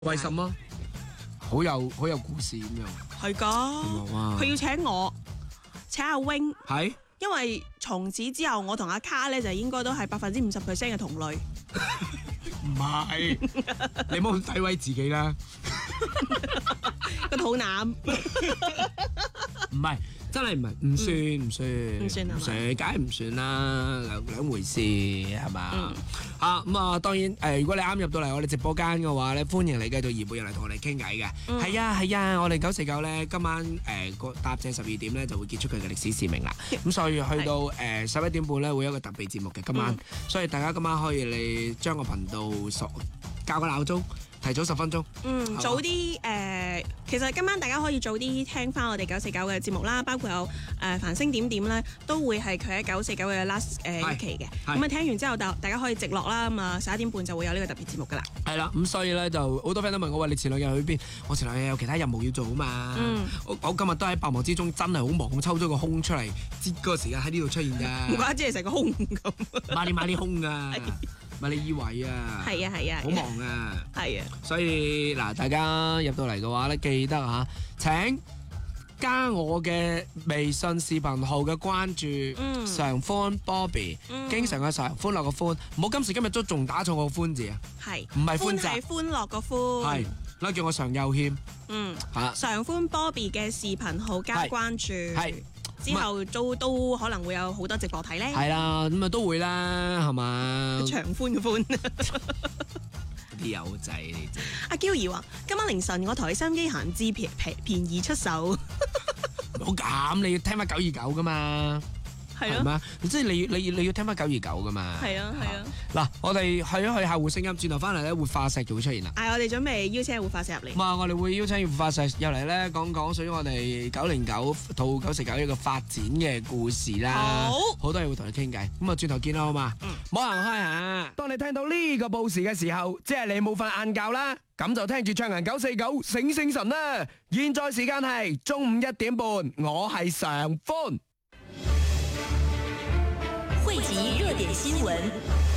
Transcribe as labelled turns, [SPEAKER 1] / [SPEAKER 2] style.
[SPEAKER 1] 為什麼？好有故事咁樣。
[SPEAKER 2] 係㗎，佢要請我，請阿 wing，
[SPEAKER 1] 係，
[SPEAKER 2] 因為從此之後我同阿卡咧就應該都係50%嘅同類。
[SPEAKER 1] 唔係，你唔好詆毀自己啦。
[SPEAKER 2] 個肚腩
[SPEAKER 1] 唔係，真係唔係，唔算，梗係唔算啦，兩回事係嘛？咁啊，當然如果你啱入到嚟我哋直播間嘅話咧，歡迎你繼續移步入嚟同我哋傾偈嘅。係啊，我哋949咧今晚搭正12點咧就會結束佢嘅歷史使命啦。咁所以去到11點半咧會有一個特別節目嘅今晚，所以大家今晚可以你將個頻道校個鬧鐘。提早10分鐘，
[SPEAKER 2] 早啲其實今晚大家可以早啲聽翻我哋949嘅節目啦，包括有繁星點點咧，都會係佢喺949嘅 last 一期嘅。咁啊聽完之後，大家可以直落啦，咁啊11點半就會有呢個特別節目噶啦。係
[SPEAKER 1] 啦，咁所以咧就好多 friend 都問我話你前兩日去邊？我前兩日有其他任務要做啊嘛。我今日都喺百忙之中，真係好忙，抽咗個空出嚟，節嗰個時間喺呢度出現㗎。
[SPEAKER 2] 唔怪之係成個空咁。
[SPEAKER 1] 買啲空㗎。咪你以為啊？
[SPEAKER 2] 係啊，
[SPEAKER 1] 好忙啊！
[SPEAKER 2] 係啊，
[SPEAKER 1] 所以嗱，大家入到嚟嘅話咧，記得嚇請加我嘅微信視頻號嘅關注，常歡 Bobby，經常嘅常，歡樂嘅歡，唔好今時今日都仲打錯個歡字啊！
[SPEAKER 2] 係，
[SPEAKER 1] 唔係歡集，
[SPEAKER 2] 係歡樂個歡。
[SPEAKER 1] 係，嗱叫我常佑謙。
[SPEAKER 2] 常歡 Bobby 嘅視頻號加關注。係。之後都可能會有好多直播睇咧，
[SPEAKER 1] 係啦，咁啊都會啦，係嘛？
[SPEAKER 2] 長歡嘅歡，
[SPEAKER 1] 啲友仔你知。
[SPEAKER 2] 阿嬌兒話：今晚凌晨我台收音機閒置便宜出手，
[SPEAKER 1] 唔好咁，你要聽翻929噶嘛？係嘛？即係你要聽翻929噶嘛？
[SPEAKER 2] 係啊。
[SPEAKER 1] 嗱，我哋去一去客戶聲音，轉頭翻嚟咧，活化石就會出現啦。
[SPEAKER 2] 我哋準備邀請活化石入嚟。
[SPEAKER 1] 我哋會邀請活化石入嚟咧，講屬於我哋909到949一個發展嘅故事啦。好多嘢會同你傾偈。咁啊，轉頭見啦，好嘛？唔好行開下。當你聽到呢個報時嘅時候，即係你冇瞓晏覺啦，咁就聽住唱人949醒醒神啦。現在時間係中午1點半，我係常歡。
[SPEAKER 3] 匯集熱點新聞，